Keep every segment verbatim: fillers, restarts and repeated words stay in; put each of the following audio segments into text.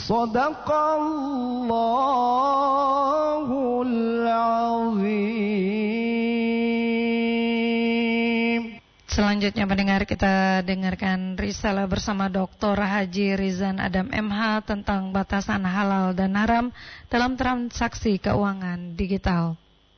Shadaqallahul Azim. Selanjutnya pendengar, kita dengarkan risalah bersama Doktor Haji Rizan Adam M H tentang batasan halal dan haram dalam transaksi keuangan digital.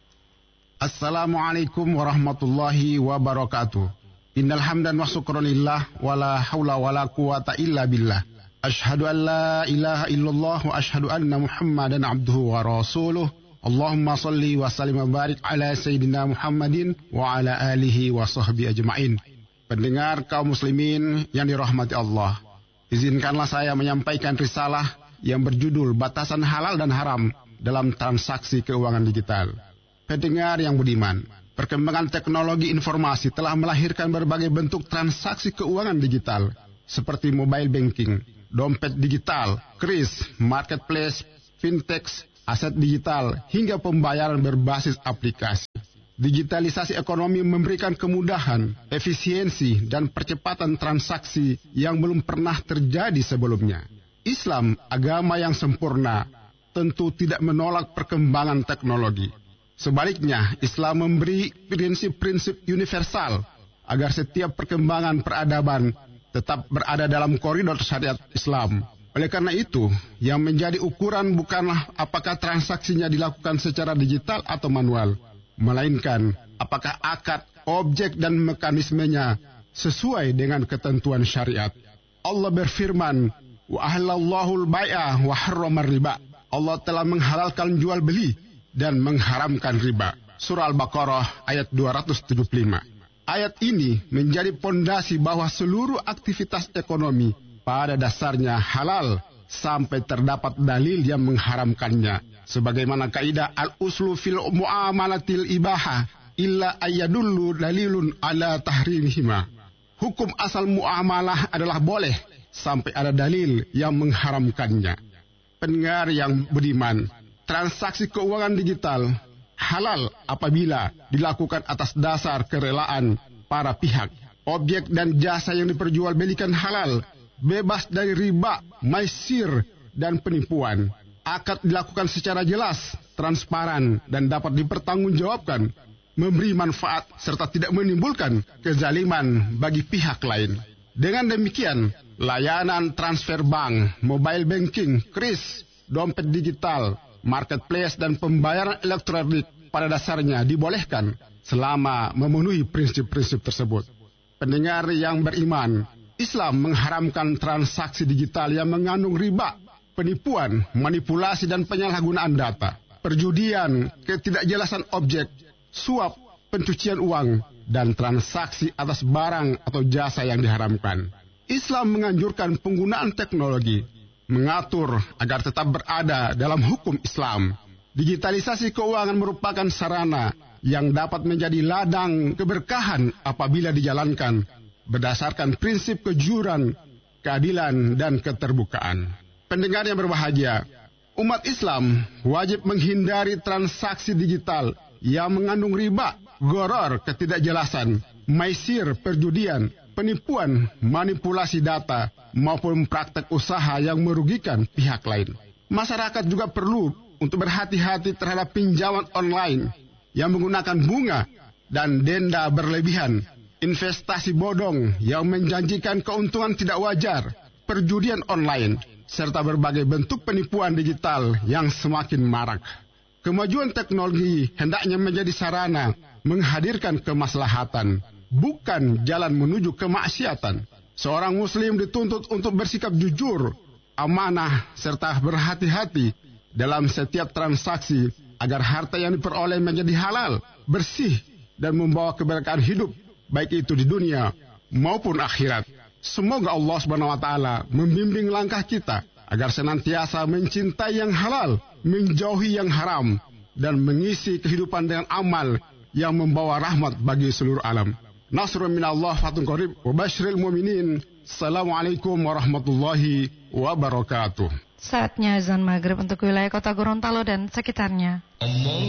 Assalamualaikum warahmatullahi wabarakatuh. Innal hamdan wa syukranillah wala haula wala quwata illa billah. Asyhadu an la ilaha illallah wa asyhadu anna Muhammadan abduhu wa rasuluh. Allahumma salli wa sallim wa barik ala sayyidina Muhammadin wa ala alihi wa sahbihi ajma'in. Pendengar kaum muslimin yang dirahmati Allah, izinkanlah saya menyampaikan risalah yang berjudul Batasan Halal dan Haram dalam Transaksi Keuangan Digital. Pendengar yang budiman, perkembangan teknologi informasi telah melahirkan berbagai bentuk transaksi keuangan digital seperti mobile banking, dompet digital, kris, marketplace, fintech, aset digital, hingga pembayaran berbasis aplikasi. Digitalisasi ekonomi memberikan kemudahan, efisiensi, dan percepatan transaksi yang belum pernah terjadi sebelumnya. Islam, agama yang sempurna, tentu tidak menolak perkembangan teknologi. Sebaliknya, Islam memberi prinsip-prinsip universal agar setiap perkembangan peradaban tetap berada dalam koridor syariat Islam. Oleh karena itu, yang menjadi ukuran bukanlah apakah transaksinya dilakukan secara digital atau manual, melainkan apakah akad, objek, dan mekanismenya sesuai dengan ketentuan syariat. Allah berfirman, wa ahallallahul bai'a wa harramar riba. Allah telah menghalalkan jual beli dan mengharamkan riba. Surah Al-Baqarah ayat dua ratus tujuh puluh lima. Ayat ini menjadi pondasi bahwa seluruh aktivitas ekonomi pada dasarnya halal sampai terdapat dalil yang mengharamkannya. Sebagaimana kaidah al-uslu fil muamalatil ibaha illa ayyadullu dalilun ala tahrimihima. Hukum asal muamalah adalah boleh sampai ada dalil yang mengharamkannya. Pendengar yang budiman, transaksi keuangan digital halal apabila dilakukan atas dasar kerelaan para pihak. Objek dan jasa yang diperjualbelikan halal, bebas dari riba, maisir, dan penipuan. Akad dilakukan secara jelas, transparan, dan dapat dipertanggungjawabkan, memberi manfaat, serta tidak menimbulkan kezaliman bagi pihak lain. Dengan demikian, layanan transfer bank, mobile banking, kris, dompet digital, marketplace, dan pembayaran elektronik pada dasarnya dibolehkan selama memenuhi prinsip-prinsip tersebut. Pendengar yang beriman, Islam mengharamkan transaksi digital yang mengandung riba, penipuan, manipulasi, dan penyalahgunaan data, perjudian, ketidakjelasan objek, suap, pencucian uang, dan transaksi atas barang atau jasa yang diharamkan. Islam menganjurkan penggunaan teknologi, mengatur agar tetap berada dalam hukum Islam. Digitalisasi keuangan merupakan sarana yang dapat menjadi ladang keberkahan apabila dijalankan berdasarkan prinsip kejujuran, keadilan, dan keterbukaan. Pendengar yang berbahagia, umat Islam wajib menghindari transaksi digital yang mengandung riba, gharar, ketidakjelasan, maisir, perjudian, penipuan, manipulasi data, maupun praktek usaha yang merugikan pihak lain. Masyarakat juga perlu untuk berhati-hati terhadap pinjaman online yang menggunakan bunga dan denda berlebihan, investasi bodong yang menjanjikan keuntungan tidak wajar, perjudian online, serta berbagai bentuk penipuan digital yang semakin marak. Kemajuan teknologi hendaknya menjadi sarana menghadirkan kemaslahatan, bukan jalan menuju kemaksiatan. Seorang muslim dituntut untuk bersikap jujur, amanah, serta berhati-hati dalam setiap transaksi agar harta yang diperoleh menjadi halal, bersih, dan membawa keberkahan hidup, baik itu di dunia maupun akhirat. Semoga Allah Subhanahu wa taala membimbing langkah kita agar senantiasa mencintai yang halal, menjauhi yang haram, dan mengisi kehidupan dengan amal yang membawa rahmat bagi seluruh alam. Nasrun minallah fatun qarib wa basyiril mu'minin. Assalamualaikum warahmatullahi wabarakatuh. Saatnya azan maghrib untuk wilayah kota Gorontalo dan sekitarnya.